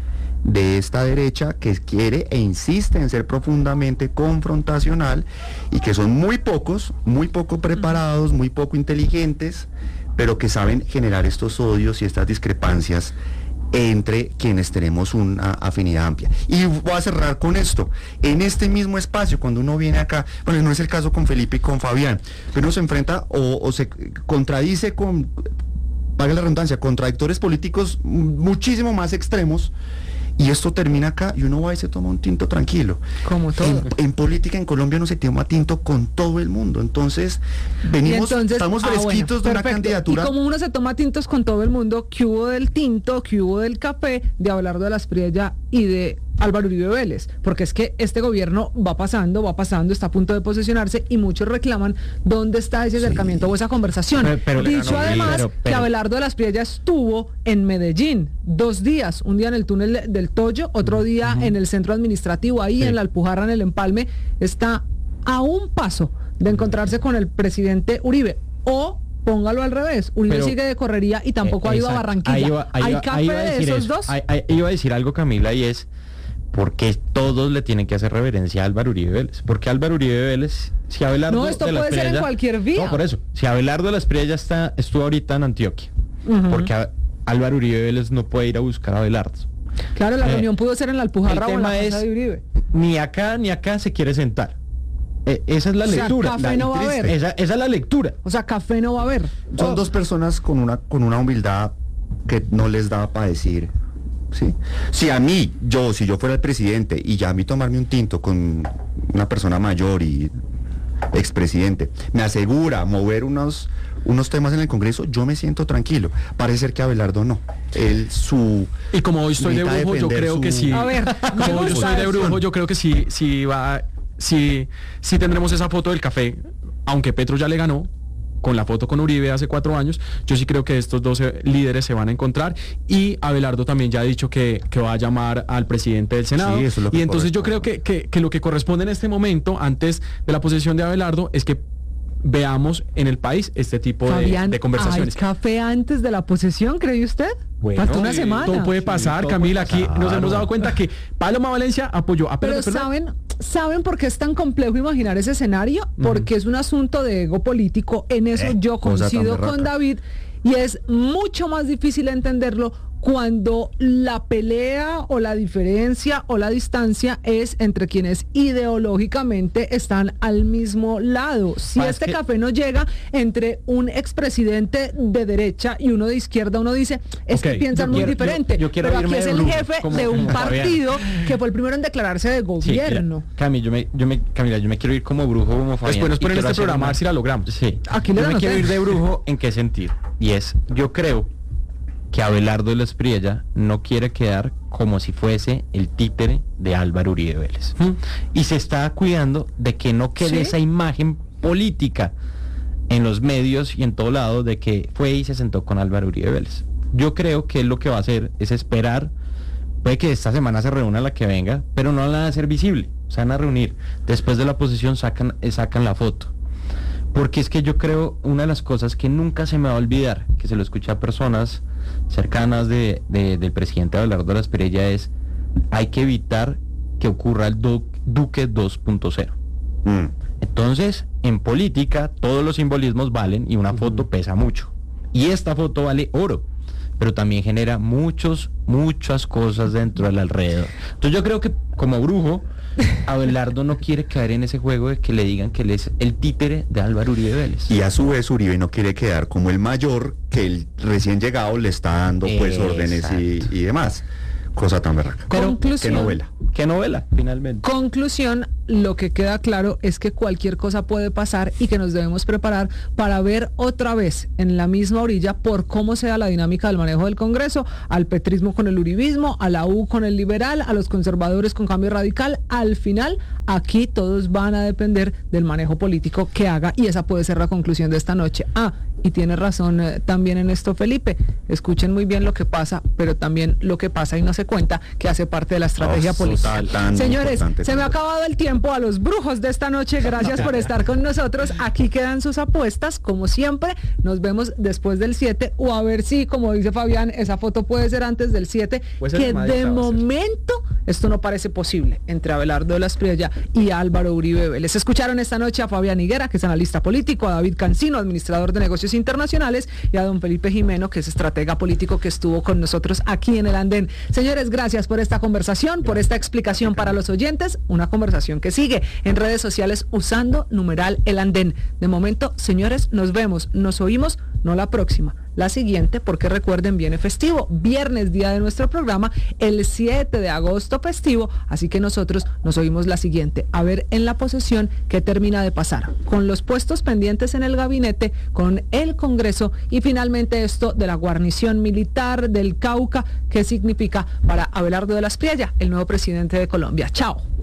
de esta derecha que quiere e insiste en ser profundamente confrontacional y que son muy poco preparados, muy poco inteligentes, pero que saben generar estos odios y estas discrepancias entre quienes tenemos una afinidad amplia. Y voy a cerrar con esto. En este mismo espacio, cuando uno viene acá, bueno, no es el caso con Felipe y con Fabián, pero uno se enfrenta o se contradice con, valga la redundancia, contradictores políticos muchísimo más extremos, y esto termina acá y uno va y se toma un tinto tranquilo. Como todo. En política en Colombia no se toma tinto con todo el mundo. Entonces, estamos fresquitos de una candidatura. Y como uno se toma tintos con todo el mundo, ¿qué hubo del tinto, qué hubo del café de Abelardo de la Espriella y de Álvaro Uribe Vélez? Porque es que este gobierno va pasando, está a punto de posesionarse y muchos reclaman dónde está ese acercamiento o esa conversación. Pero dicho además que Abelardo de la Espriella estuvo en Medellín 2 días, un día en el túnel del Toyo, otro día en el centro administrativo, ahí en la Alpujarra, en el Empalme. Está a un paso de encontrarse con el presidente Uribe, o póngalo al revés, Uribe sigue de correría y tampoco ha ido a Barranquilla. ¿Hay café de esos dos? Iba a decir algo, Camila, y es porque todos le tienen que hacer reverencia a Álvaro Uribe Vélez. Porque ÁlvaroUribe Vélez, si Abelardo no, esto de la puede Espriella, ser en cualquier vía. No, por eso, si Abelardo de la Espriella estuvo ahorita en Antioquia, porque Álvaro Uribe Vélez no puede ir a buscar a Abelardo. Claro, la reunión pudo ser en la Alpujarra o en la casa de Uribe. Ni acá se quiere sentar. Esa es la lectura. Café no va a haber. Esa es la lectura. O sea, café no va a haber. Son dos personas con una humildad que no les da para decir, ¿sí? Si yo fuera el presidente y ya a mí tomarme un tinto con una persona mayor y expresidente me asegura mover unos temas en el Congreso, yo me siento tranquilo. Parece ser que Abelardo no. Y como hoy estoy de brujo, yo creo que sí. A ver, como yo estoy de brujo, yo creo que sí tendremos esa foto del café, aunque Petro ya le ganó con la foto con Uribe hace 4 años. Yo sí creo que estos 12 líderes se van a encontrar, y Abelardo también ya ha dicho que va a llamar al presidente del Senado. Sí, eso es lo que y entonces yo creo que lo que corresponde en este momento, antes de la posesión de Abelardo, es que veamos en el país este tipo de conversaciones. ¿Hay café antes de la posesión, cree usted? Bueno, falta una semana. Todo puede pasar, todo Camila. puede pasar. Aquí nos hemos dado cuenta que Paloma Valencia apoyó a Pedro. Pero ¿saben por qué es tan complejo imaginar ese escenario? Porque es un asunto de ego político. En eso yo coincido con David, y es mucho más difícil entenderlo cuando la pelea o la diferencia o la distancia es entre quienes ideológicamente están al mismo lado. Si este café no llega entre un expresidente de derecha y uno de izquierda, uno dice, es que piensan muy diferente. Yo quiero pero aquí irme es de el brujo, jefe como de un partido Fabián, que fue el primero en declararse de gobierno. Camila, yo me quiero ir como brujo, como Fabián. Después nos ponen este programa a ver si la logramos. Sí. Aquí Yo me quiero ir de brujo, ¿en qué sentido? Y es, yo creo que Abelardo de la Espriella no quiere quedar como si fuese el títere de Álvaro Uribe Vélez. Y se está cuidando de que no quede esa imagen política en los medios y en todo lado de que fue y se sentó con Álvaro Uribe Vélez. Yo creo que él lo que va a hacer es esperar. Puede que esta semana se reúna la que venga, pero no la van a hacer visible. Se van a reunir. Después de la posesión sacan la foto. Porque es que yo creo, una de las cosas que nunca se me va a olvidar, que se lo escuché a personas cercanas del presidente Abelardo de la Espriella, es: hay que evitar que ocurra el Duque 2.0. Entonces, en política, todos los simbolismos valen y una foto pesa mucho. Y esta foto vale oro, pero también genera muchas cosas dentro del alrededor. Entonces yo creo que, como brujo, Abelardo no quiere caer en ese juego de que le digan que él es el títere de Álvaro Uribe Vélez. Y a su vez Uribe no quiere quedar como el mayor que el recién llegado le está dando pues órdenes y demás. Cosa tan berraca. Pero ¿Qué novela? Finalmente. Conclusión, lo que queda claro es que cualquier cosa puede pasar y que nos debemos preparar para ver otra vez en la misma orilla por cómo sea la dinámica del manejo del Congreso, al petrismo con el uribismo, a la U con el liberal, a los conservadores con Cambio Radical. Al final, aquí todos van a depender del manejo político que haga, y esa puede ser la conclusión de esta noche. Y tiene razón también en esto Felipe. Escuchen muy bien lo que pasa, pero también lo que pasa y no se cuenta, que hace parte de la estrategia política. Señores, se me ha acabado el tiempo. tiempo a los brujos de esta noche. Gracias por estar con nosotros. Aquí quedan sus apuestas. Como siempre, nos vemos después del 7 o a ver si, como dice Fabián, esa foto puede ser antes del 7, que de momento esto no parece posible entre Abelardo de la Espriella y Álvaro Uribe Vélez. Escucharon esta noche a Fabián Higuera, que es analista político, a David Cancino, administrador de negocios internacionales, y a don Felipe Jimeno, que es estratega político, que estuvo con nosotros aquí en el Andén. Señores, gracias por esta conversación, por esta explicación para los oyentes, una conversación que sigue en redes sociales usando numeral El Andén. De momento, señores, nos vemos, nos oímos, no la próxima, la siguiente, porque recuerden, viene festivo, viernes, día de nuestro programa, el 7 de agosto festivo, así que nosotros nos oímos la siguiente, a ver en la posesión qué termina de pasar, con los puestos pendientes en el gabinete, con el Congreso y finalmente esto de la guarnición militar del Cauca, qué significa para Abelardo de la Espriella, el nuevo presidente de Colombia. Chao.